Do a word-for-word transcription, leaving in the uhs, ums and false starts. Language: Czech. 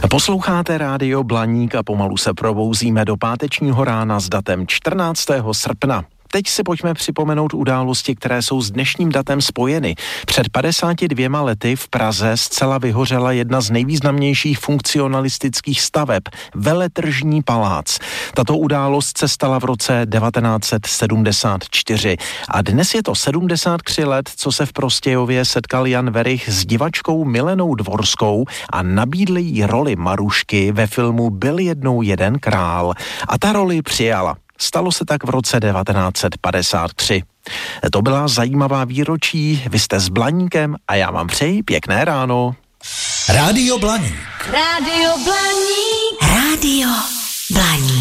Posloucháte Rádio Blaník a pomalu se probouzíme do pátečního rána s datem čtrnáctého srpna. Teď si pojďme připomenout události, které jsou s dnešním datem spojeny. Před padesáti dvěma lety v Praze zcela vyhořela jedna z nejvýznamnějších funkcionalistických staveb, Veletržní palác. Tato událost se stala v roce devatenáct set sedmdesát čtyři a dnes je to sedmdesát tři let, co se v Prostějově setkal Jan Werich s divačkou Milenou Dvorskou a nabídl jí roli Marušky ve filmu Byl jednou jeden král. A ta roli přijala. Stalo se tak v roce devatenáct set padesát tři. To byla zajímavá výročí, vy jste s Blaníkem a já vám přeji pěkné ráno. Rádio Blaník. Rádio Blaník. Rádio Blaník.